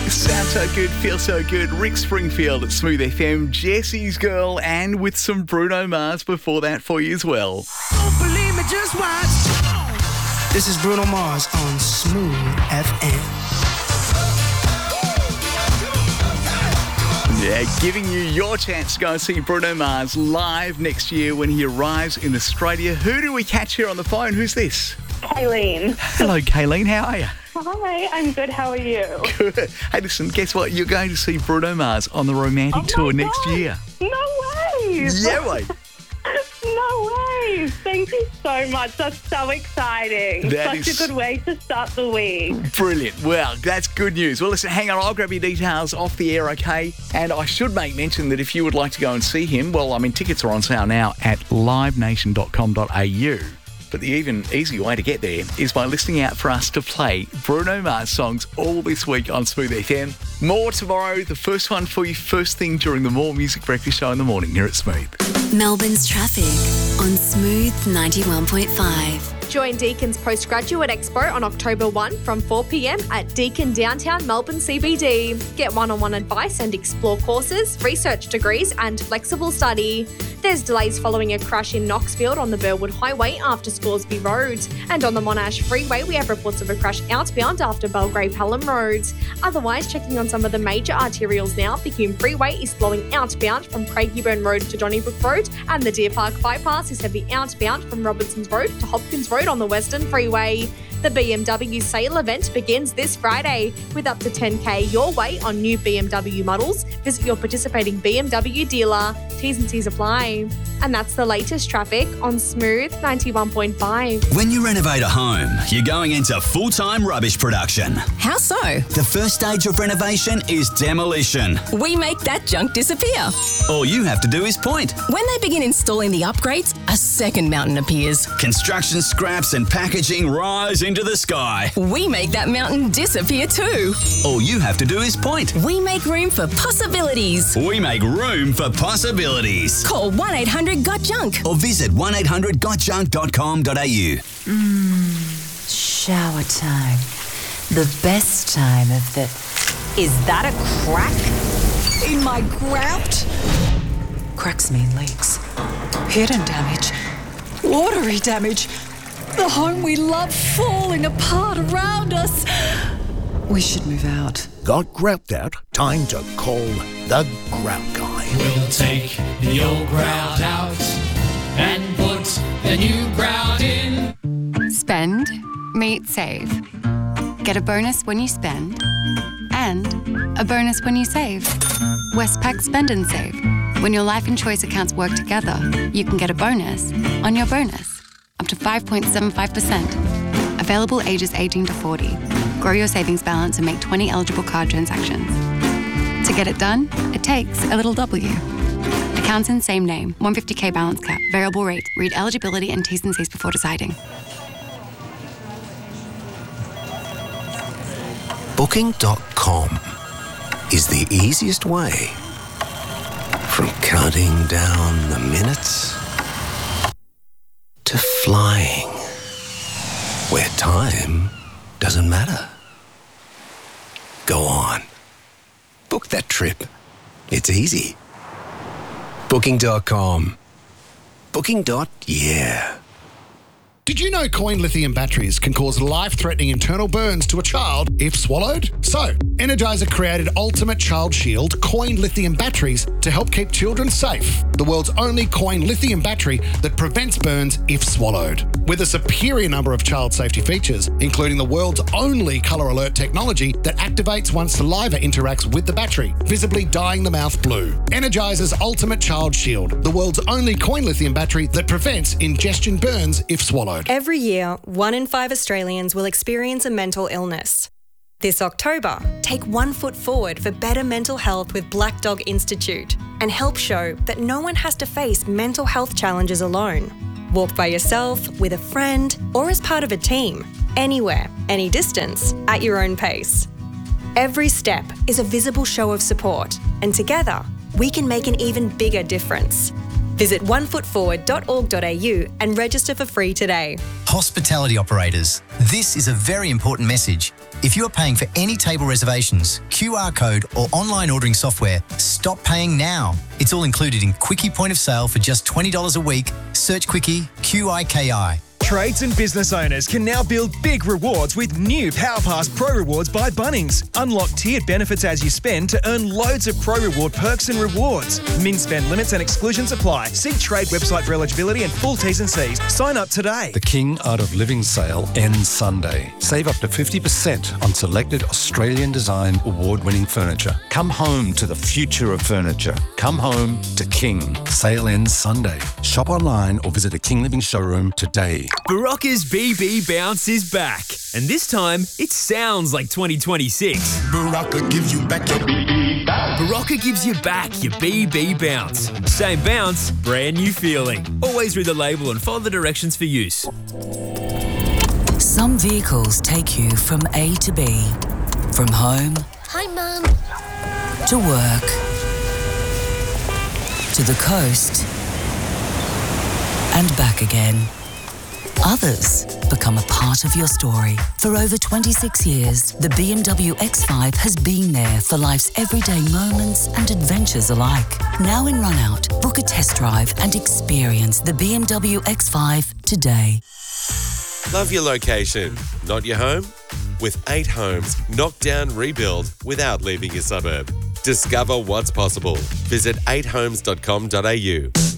Sounds so good, feels so good. Rick Springfield at Smooth FM, Jesse's Girl, and with some Bruno Mars before that for you as well. Don't believe me, just watch. This is Bruno Mars on Smooth FM. Yeah, giving you your chance to go and see Bruno Mars live next year when he arrives in Australia. Who do we catch here on the phone? Who's this? Kayleen. Hello, Kayleen. How are you? Hi, I'm good. How are you? Good. Hey, listen, guess what? You're going to see Bruno Mars on the Romantic Tour next year. No ways. Yeah, wait. No ways. Thank you so much. That's so exciting. That Such a good way to start the week. Brilliant. Well, that's good news. Well, listen, hang on. I'll grab your details off the air, okay? And I should make mention that if you would like to go and see him, well, I mean, tickets are on sale now at livenation.com.au. But the even easier way to get there is by listening out for us to play Bruno Mars songs all this week on Smooth FM. More tomorrow. The first one for you first thing during the More Music Breakfast Show in the morning here at Smooth. Melbourne's traffic on Smooth 91.5. Join Deacon's Postgraduate Expo on October 1 from 4 p.m. at Deakin Downtown Melbourne CBD. Get one-on-one advice and explore courses, research degrees and flexible study. There's delays following a crash in Knoxfield on the Burwood Highway after Scoresby Road. And on the Monash Freeway, we have reports of a crash outbound after Belgrave Pelham Road. Otherwise, checking on some of the major arterials now, the Hume Freeway is flowing outbound from Craigieburn Road to Donnybrook Road, and the Deer Park Bypass is heavy outbound from Robertson's Road to Hopkins Road on the Western Freeway. The BMW sale event begins this Friday with up to $10,000 your way on new BMW models. Visit your participating BMW dealer. T's and C's apply. And that's the latest traffic on Smooth 91.5. When you renovate a home, you're going into full-time rubbish production. How so? The first stage of renovation is demolition. We make that junk disappear. All you have to do is point. When they begin installing the upgrades, a second mountain appears. Construction scraps and packaging rise into the sky. We make that mountain disappear too. All you have to do is point. We make room for possibilities. We make room for possibilities. Call 1-800-GOT-JUNK or visit 1800gotjunk.com.au. Shower time. The best time of the... Is that a crack in my grout? Cracks mean leaks. Hidden damage. Watery damage. The home we love falling apart around us. We should move out. Got grout out? Time to call the Grout Guy. We'll take the old grout out and put the new grout in. Spend, meet, save. Get a bonus when you spend and a bonus when you save. Westpac Spend and Save. When your life and choice accounts work together, you can get a bonus on your bonus, up to 5.75%. Available ages 18 to 40. Grow your savings balance and make 20 eligible card transactions. To get it done, it takes a little W. Accounts in same name, 150k balance cap, variable rate. Read eligibility and T's and C's before deciding. Booking.com is the easiest way from counting down the minutes to flying, where time doesn't matter. Go on. Book that trip. It's easy. Booking.com. Booking.yeah. Did you know coin lithium batteries can cause life-threatening internal burns to a child if swallowed? So, Energizer created Ultimate Child Shield coin lithium batteries to help keep children safe. The world's only coin lithium battery that prevents burns if swallowed. With a superior number of child safety features, including the world's only color alert technology that activates once saliva interacts with the battery, visibly dyeing the mouth blue. Energizer's Ultimate Child Shield, the world's only coin lithium battery that prevents ingestion burns if swallowed. Every year, 1 in 5 Australians will experience a mental illness. This October, take 1 foot forward for better mental health with Black Dog Institute and help show that no one has to face mental health challenges alone. Walk by yourself, with a friend, or as part of a team. Anywhere, any distance, at your own pace. Every step is a visible show of support, and together, we can make an even bigger difference. Visit onefootforward.org.au and register for free today. Hospitality operators, this is a very important message. If you are paying for any table reservations, QR code or online ordering software, stop paying now. It's all included in Quickie Point of Sale for just $20 a week. Search Quickie, QIKI. Trades and business owners can now build big rewards with new PowerPass Pro Rewards by Bunnings. Unlock tiered benefits as you spend to earn loads of Pro Reward perks and rewards. Min spend limits and exclusions apply. See Trade website for eligibility and full T's and C's. Sign up today. The King Art of Living sale ends Sunday. Save up to 50% on selected Australian design award-winning furniture. Come home to the future of furniture. Come home to King. Sale ends Sunday. Shop online or visit a King Living showroom today. Barocca's BB Bounce is back, and this time it sounds like 2026. Barocca gives you back your BB bounce. Barocca gives you back your BB Bounce. Same bounce, brand new feeling. Always read the label and follow the directions for use. Some vehicles take you from A to B, from home. Hi, Mum. To work, to the coast, and back again. Others become a part of your story. For over 26 years, the BMW X5 has been there for life's everyday moments and adventures alike. Now in run-out, book a test drive and experience the BMW X5 today. Love your location, not your home? With 8 homes, knock down, rebuild without leaving your suburb. Discover what's possible. Visit 8homes.com.au.